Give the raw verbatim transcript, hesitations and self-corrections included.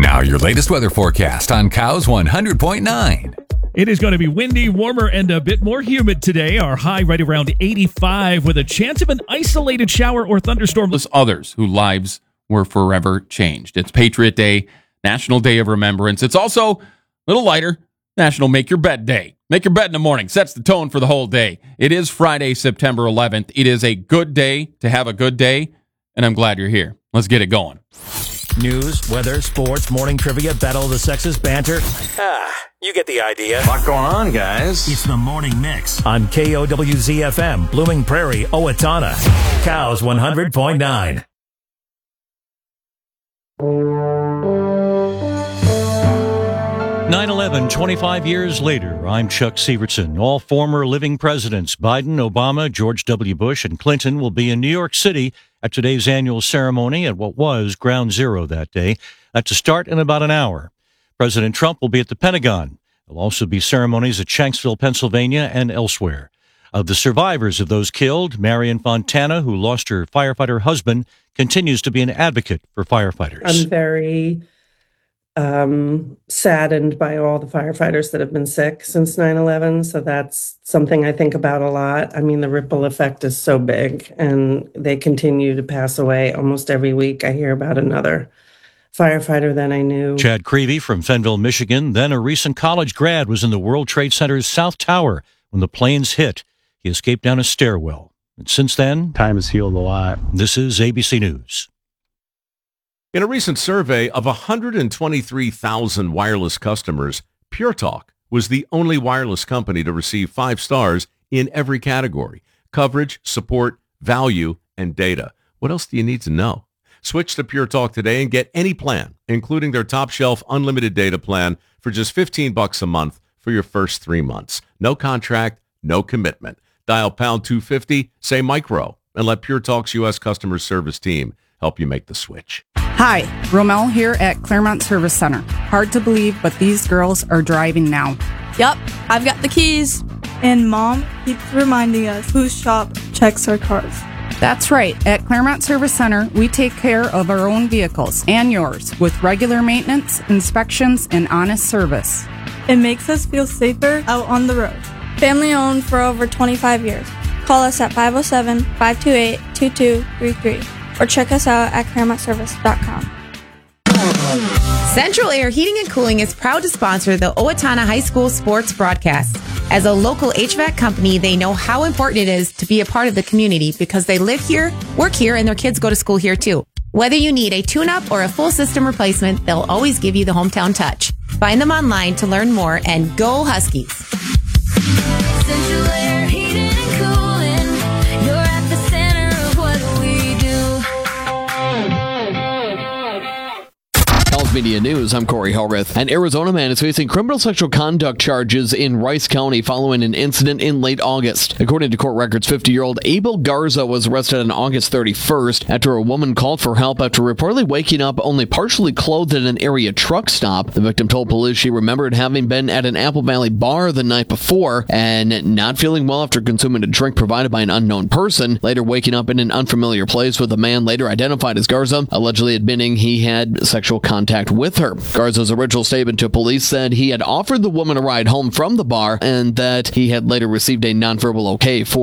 Now your latest weather forecast on Cows one hundred point nine. It is going to be windy, warmer, and a bit more humid today. Our high right around eighty-five with a chance of an isolated shower or thunderstorm. There's others whose lives were forever changed. It's Patriot Day, National Day of Remembrance. It's also a little lighter, National Make Your Bed Day. Make your bed in the morning. Sets the tone for the whole day. It is Friday, September eleventh. It is a good day to have a good day, and I'm glad you're here. Let's get it going. News, weather, sports, morning trivia, battle of the sexes, banter. Ah, you get the idea. A lot going on, guys. It's the Morning Mix on K O W Z F M, Blooming Prairie, Owatonna. Cows one hundred point nine. nine eleven, twenty-five years later, I'm Chuck Sievertson. All former living presidents, Biden, Obama, George W. Bush, and Clinton, will be in New York City at today's annual ceremony at what was Ground Zero that day. That's to start in about an hour. President Trump will be at the Pentagon. There'll also be ceremonies at Shanksville, Pennsylvania, and elsewhere. Of the survivors of those killed, Marion Fontana, who lost her firefighter husband, continues to be an advocate for firefighters. I'm very um, saddened by all the firefighters that have been sick since nine eleven. So that's something I think about a lot. I mean, the ripple effect is so big, and they continue to pass away almost every week. I hear about another firefighter than I knew. Chad Creevy from Fenville, Michigan, then a recent college grad, was in the World Trade Center's South Tower when the planes hit. He escaped down a stairwell. And since then, time has healed a lot. This is A B C News. In a recent survey of one hundred twenty-three thousand wireless customers, Pure Talk was the only wireless company to receive five stars in every category: coverage, support, value, and data. What else do you need to know? Switch to Pure Talk today and get any plan, including their top shelf unlimited data plan, for just fifteen bucks a month for your first three months. No contract, no commitment. Dial pound two fifty, say micro, and let Pure Talk's U S customer service team help you make the switch. Hi, Romel here at Claremont Service Center. Hard to believe, but these girls are driving now. Yup, I've got the keys. And Mom keeps reminding us whose shop checks our cars. That's right. At Claremont Service Center, we take care of our own vehicles and yours with regular maintenance, inspections, and honest service. It makes us feel safer out on the road. Family owned for over twenty-five years. Call us at five oh seven, five two eight, two two three three or check us out at claremont service dot com. Central Air Heating and Cooling is proud to sponsor the Owatonna High School sports broadcast. As a local H V A C company, they know how important it is to be a part of the community because they live here, work here, and their kids go to school here too. Whether you need a tune-up or a full system replacement, they'll always give you the hometown touch. Find them online to learn more, and go Huskies. Central Air Heating and Cooling, you're at the center of what we do. Health Media News, I'm Corey Hellrith. An Arizona man is facing criminal sexual conduct charges in Rice County following an incident in late August. According to court records, fifty-year-old Abel Garza was arrested on August thirty-first after a woman called for help after reportedly waking up only partially clothed at an area truck stop. The victim told police she remembered having been at an Apple Valley bar the night before and not feeling well after consuming a drink provided by an unknown person, later waking up in an unfamiliar place with a man later identified as Garza, allegedly admitting he had sexual contact with her. Garza's original statement to police said he had offered the woman a ride home from the bar and that he had later received a nonverbal okay for